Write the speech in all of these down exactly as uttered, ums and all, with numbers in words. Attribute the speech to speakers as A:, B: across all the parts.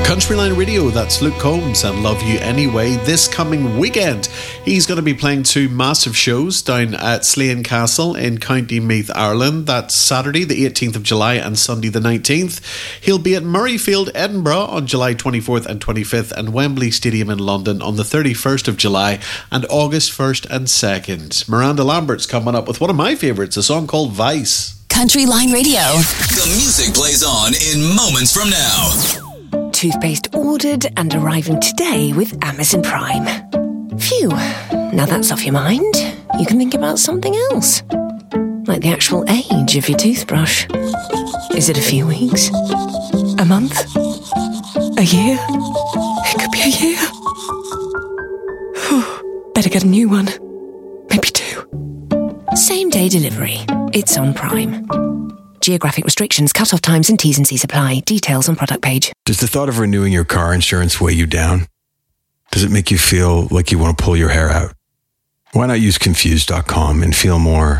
A: Countryline Radio, that's Luke Combs and Love You Anyway. This coming weekend, he's going to be playing two massive shows down at Slane Castle in County Meath, Ireland. That's Saturday the eighteenth of July and Sunday the nineteenth. He'll be at Murrayfield, Edinburgh on July twenty-fourth and twenty-fifth and Wembley Stadium in London on the thirty-first of July and August first and second. Miranda Lambert's coming up with one of my favourites, a song called Vice.
B: Countryline Radio.
C: The music plays on in moments from now.
D: Toothpaste ordered and arriving today with Amazon Prime. Phew, now that's off your mind. You can think about something else. Like the actual age of your toothbrush. Is it a few weeks? A month? A year? It could be a year. Whew, better get a new one. Maybe two. Same day delivery. It's on Prime. Geographic restrictions, cut-off times and T's and C's apply. Details on product page.
E: Does the thought of renewing your car insurance weigh you down? Does it make you feel like you want to pull your hair out? Why not use Confused dot com and feel more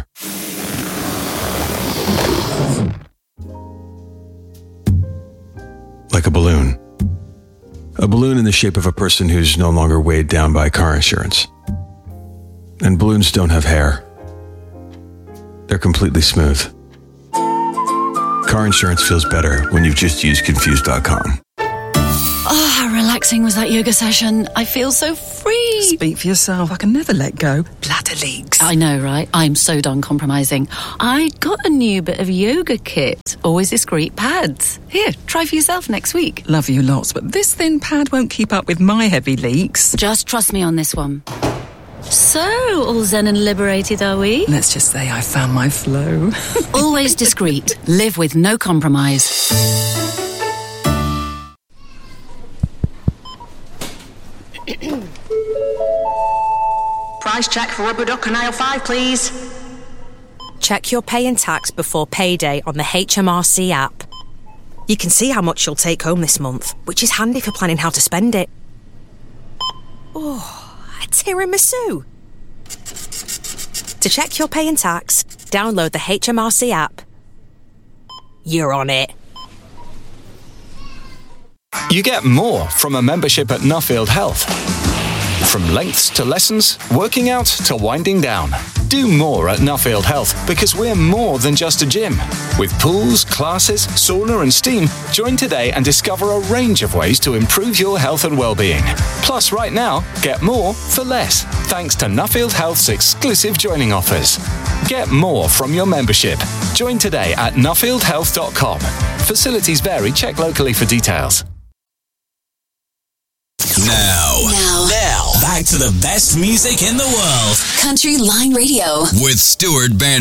E: like a balloon? A balloon in the shape of a person who's no longer weighed down by car insurance. And balloons don't have hair. They're completely smooth. Car insurance feels better when you've just used Confused dot com.
B: Oh, how relaxing was that yoga session. I feel so free.
F: Speak for yourself. I can never let go. Bladder leaks.
B: I know, right? I'm so done compromising. I got a new bit of yoga kit. Always discreet pads. Here, try for yourself next week.
F: Love you lots, but this thin pad won't keep up with my heavy leaks.
B: Just trust me on this one. So, all zen and liberated, are we?
F: Let's just say I found my flow.
B: Always discreet. Live with no compromise.
G: Price check for rubber duck on aisle five, please.
H: Check your pay and tax before payday on the H M R C app. You can see how much you'll take home this month, which is handy for planning how to spend it. Oh, a tiramisu. To check your pay and tax, download the H M R C app. You're on it.
I: You get more from a membership at Nuffield Health. From lengths to lessons, working out to winding down. Do more at Nuffield Health because we're more than just a gym. With pools, classes, sauna and steam, join today and discover a range of ways to improve your health and well-being. Plus, right now, get more for less, thanks to Nuffield Health's exclusive joining offers. Get more from your membership. Join today at nuffield health dot com. Facilities vary. Check locally for details.
C: Now,
B: Now.
C: now, back to the best music in the world.
B: Countryline Radio.
C: With Stuart Banner.